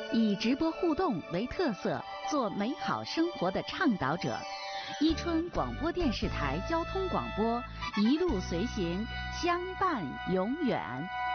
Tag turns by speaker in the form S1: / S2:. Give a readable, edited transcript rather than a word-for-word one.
S1: 以直播互动为特色，做美好生活的倡导者。伊春广播电视台交通广播，一路随行，相伴永远。